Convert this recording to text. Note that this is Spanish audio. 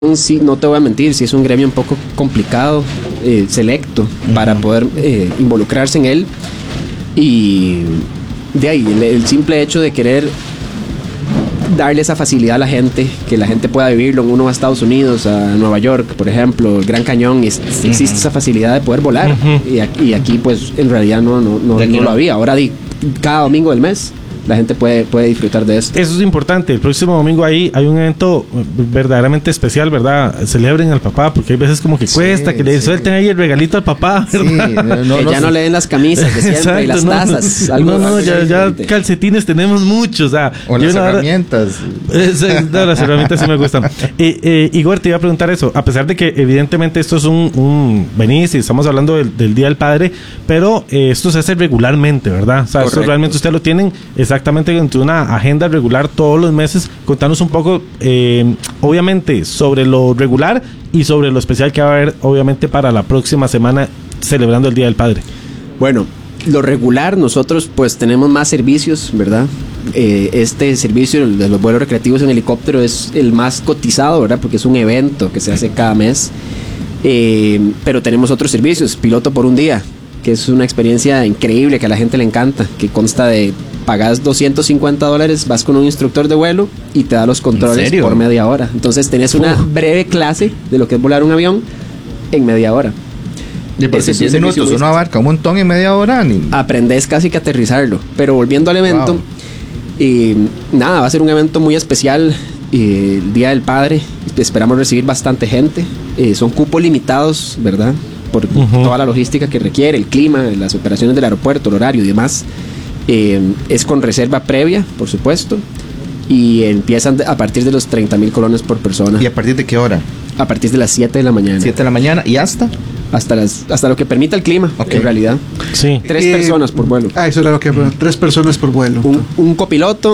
sí, no te voy a mentir, sí es un gremio un poco complicado, selecto, para poder involucrarse en él. Y de ahí, el simple hecho de querer darle esa facilidad a la gente, que la gente pueda vivirlo. Uno va a Estados Unidos, a Nueva York, por ejemplo, el Gran Cañón, existe esa facilidad de poder volar. Y aquí, pues, en realidad no lo había. Ahora, cada domingo del mes, la gente puede disfrutar de esto. Eso es importante. El próximo domingo ahí hay un evento verdaderamente especial, ¿verdad? Celebren al papá, porque hay veces como que cuesta que le suelten ahí el regalito al papá, ¿verdad? Que ya no le den las camisas de siempre. Exacto, y las tazas. Ya calcetines tenemos muchos. O las herramientas. Las herramientas sí me gustan. Igor, te iba a preguntar eso. A pesar de que evidentemente esto es venís y estamos hablando del Día del Padre, pero esto se hace regularmente, ¿verdad? O sea, esto realmente ustedes lo tienen exactamente entre una agenda regular todos los meses. Contanos un poco, obviamente, sobre lo regular y sobre lo especial que va a haber, obviamente, para la próxima semana celebrando el Día del Padre. Bueno, lo regular, nosotros pues tenemos más servicios, ¿verdad? Este servicio de los vuelos recreativos en helicóptero es el más cotizado, ¿verdad? Porque es un evento que se hace cada mes. Pero tenemos otros servicios, piloto por un día, que es una experiencia increíble que a la gente le encanta, que consta de pagas $250, vas con un instructor de vuelo y te da los controles por media hora. Entonces tenés una breve clase de lo que es volar un avión en media hora. Y por 10 minutos uno abarca un montón en media hora. Aprendés casi que a aterrizarlo. Pero volviendo al evento, va a ser un evento muy especial. El Día del Padre, esperamos recibir bastante gente. Son cupos limitados, ¿verdad? Por toda la logística que requiere, el clima, las operaciones del aeropuerto, el horario y demás. Es con reserva previa, por supuesto, y empiezan a partir de los 30,000 colones por persona. ¿Y a partir de qué hora? A partir de las 7 de la mañana. 7 de la mañana y hasta lo que permita el clima, en realidad. Sí. 3 personas por vuelo. Eso era lo que 3 personas por vuelo. Un copiloto